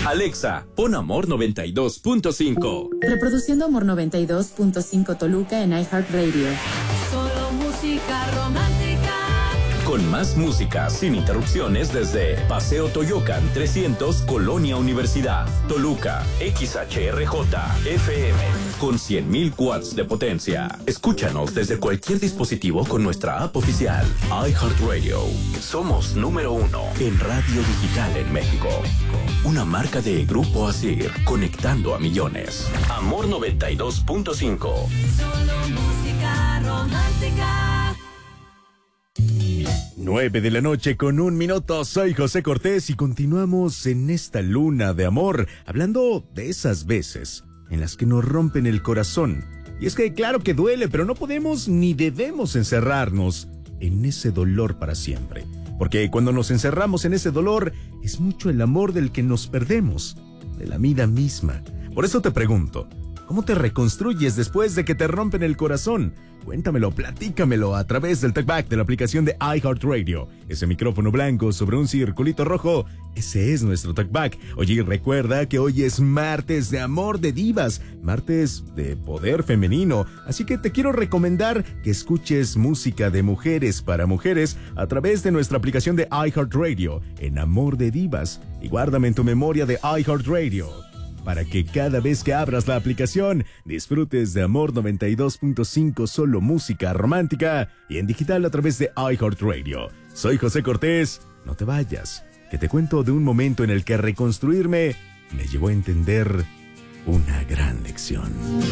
Alexa, pon Amor 92.5. Reproduciendo Amor 92.5 Toluca en iHeartRadio. Solo música romántica. Con más música sin interrupciones desde Paseo Toyocan 300, Colonia Universidad, Toluca, XHRJ, FM, con 100,000 watts de potencia. Escúchanos desde cualquier dispositivo con nuestra app oficial, iHeartRadio. Somos número 1 en radio digital en México. Una marca de Grupo Asir, conectando a millones. Amor 92.5. Solo música romántica. 9 p.m, 1 minuto. Soy José Cortés y continuamos en esta luna de amor, hablando de esas veces en las que nos rompen el corazón. Y es que claro que duele, pero no podemos ni debemos encerrarnos en ese dolor para siempre. Porque cuando nos encerramos en ese dolor, es mucho el amor del que nos perdemos, de la vida misma. Por eso te pregunto, ¿cómo te reconstruyes después de que te rompen el corazón? Cuéntamelo, platícamelo a través del TalkBack de la aplicación de iHeartRadio. Ese micrófono blanco sobre un circulito rojo, ese es nuestro TalkBack. Oye, recuerda que hoy es martes de amor de divas, martes de poder femenino. Así que te quiero recomendar que escuches música de mujeres para mujeres a través de nuestra aplicación de iHeartRadio en Amor de Divas. Y guárdame en tu memoria de iHeartRadio, para que cada vez que abras la aplicación disfrutes de Amor 92.5, solo música romántica y en digital a través de iHeartRadio. Soy José Cortés, no te vayas, que te cuento de un momento en el que reconstruirme me llevó a entender una gran lección.